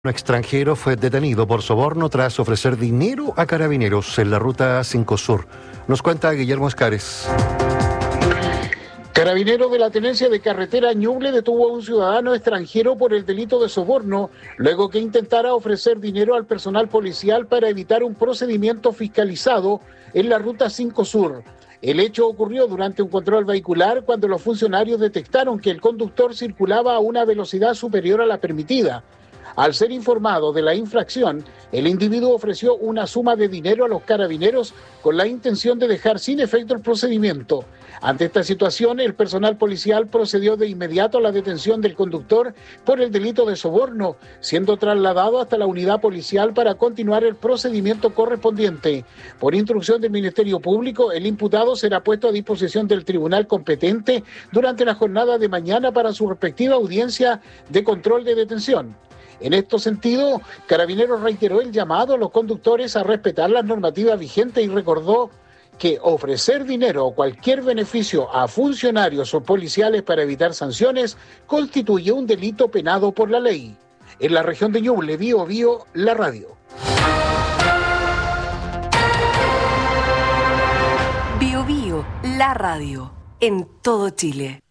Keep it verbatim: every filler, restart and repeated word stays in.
Un extranjero fue detenido por soborno tras ofrecer dinero a carabineros en la ruta cinco Sur. Nos cuenta Guillermo Escares. Carabinero de la Tenencia de Carretera Ñuble detuvo a un ciudadano extranjero por el delito de soborno, luego que intentara ofrecer dinero al personal policial para evitar un procedimiento fiscalizado en la ruta cinco Sur. El hecho ocurrió durante un control vehicular cuando los funcionarios detectaron que el conductor circulaba a una velocidad superior a la permitida. Al ser informado de la infracción, el individuo ofreció una suma de dinero a los carabineros con la intención de dejar sin efecto el procedimiento. Ante esta situación, el personal policial procedió de inmediato a la detención del conductor por el delito de soborno, siendo trasladado hasta la unidad policial para continuar el procedimiento correspondiente. Por instrucción del Ministerio Público, el imputado será puesto a disposición del tribunal competente durante la jornada de mañana para su respectiva audiencia de control de detención. En este sentido, Carabineros reiteró el llamado a los conductores a respetar las normativas vigentes y recordó que ofrecer dinero o cualquier beneficio a funcionarios o policiales para evitar sanciones constituye un delito penado por la ley. En la región de Ñuble, Bío Bío, la radio. Bío Bío, la radio, en todo Chile.